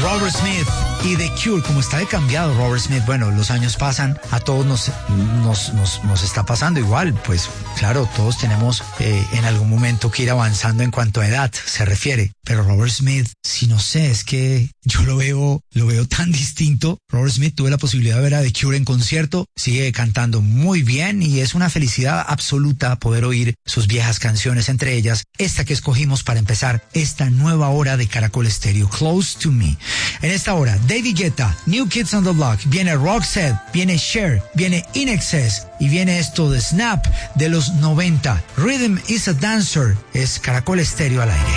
Robert Smith y The Cure. Como está de cambiado Robert Smith, bueno, los años pasan, a todos nos está pasando igual, pues claro, todos tenemos en algún momento que ir avanzando en cuanto a edad se refiere, pero Robert Smith, si no sé, es que yo lo veo tan distinto. Robert Smith, tuve la posibilidad de ver a The Cure en concierto, sigue cantando muy bien y es una felicidad absoluta poder oír sus viejas canciones, entre ellas esta que escogimos para empezar esta nueva hora de Caracol Estéreo, Close to Me. En esta hora, David Guetta, New Kids on the Block, viene Roxette, viene Cher, viene In Excess y viene esto de Snap de los 90. Rhythm is a Dancer, es Caracol Estéreo al aire.